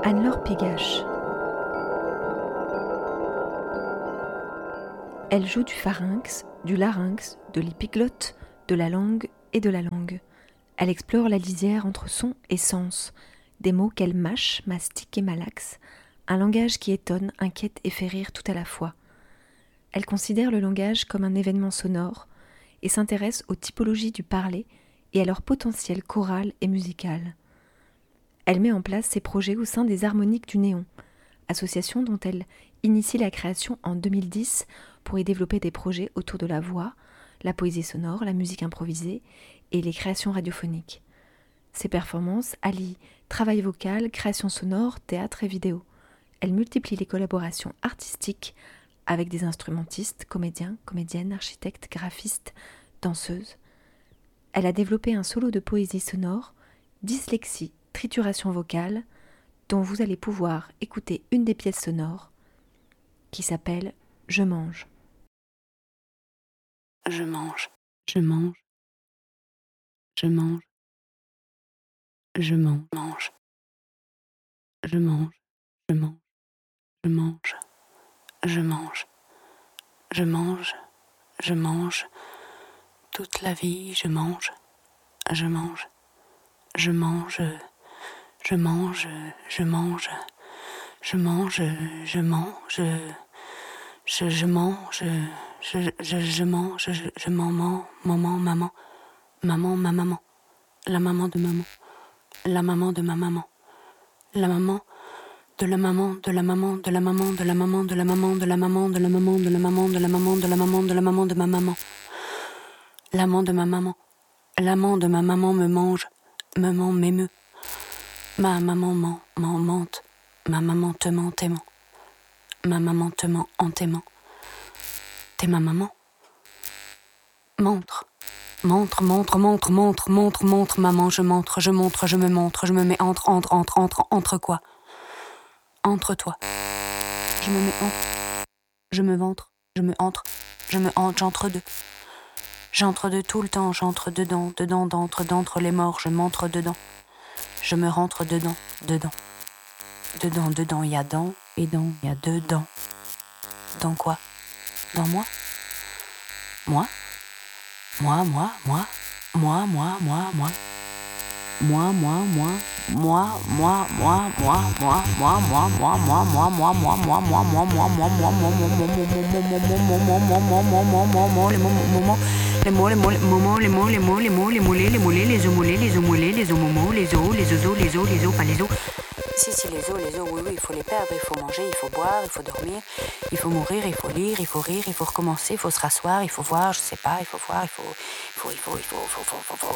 Anne-Laure Pégache. Elle joue du pharynx, du larynx, de l'épiglotte, de la langue et de la langue. Elle explore la lisière entre son et sens, des mots qu'elle mâche, mastique et malaxe, un langage qui étonne, inquiète et fait rire tout à la fois. Elle considère le langage comme un événement sonore et s'intéresse aux typologies du parler et à leur potentiel choral et musical. Elle met en place ses projets au sein des Harmoniques du Néon, association dont elle initie la création en 2010 pour y développer des projets autour de la voix, la poésie sonore, la musique improvisée et les créations radiophoniques. Ses performances allient travail vocal, création sonore, théâtre et vidéo. Elle multiplie les collaborations artistiques avec des instrumentistes, comédiens, comédiennes, architectes, graphistes, danseuses. Elle a développé un solo de poésie sonore, dyslexie, trituration vocale, dont vous allez pouvoir écouter une des pièces sonores, qui s'appelle « Je mange ». Je mange, je mange, je mange, je mange, je mange, je mange, je mange, je mange, je mange, je mange, toute la vie je mange, je mange, je mange, je mange, je mange, je mange, je mange, je mange, je mange, je maman, maman, ma maman, la maman de maman, la maman de ma maman, la maman de la maman, de la maman, de la maman, de la maman, de la maman, de la maman, de la maman, de la maman, de la maman, de la maman, de la maman de ma maman, l'amant de ma maman, l'amant de ma maman me mange, m'émeut, ma maman mente, ma maman te ment t'aimant, ma maman te ment en t'aimant, t'es ma maman, montre, maman, je montre, je me montre, je me mets entre quoi? Entre toi. Je me mets entre, je me ventre, je me entre, j'entre deux. J'entre de tout le temps, j'entre dedans, d'entre les morts, je m'entre dedans. Je me rentre dedans. Dedans, il y a dents, et dans, il y a dedans. Dans quoi? Dans moi? Moi? Moi. Si, les os, oui, il faut les perdre, il faut manger, il faut boire, il faut dormir, il faut mourir, il faut lire, il faut rire, il faut recommencer, il faut se rasseoir, il faut voir, je sais pas, il faut voir, il faut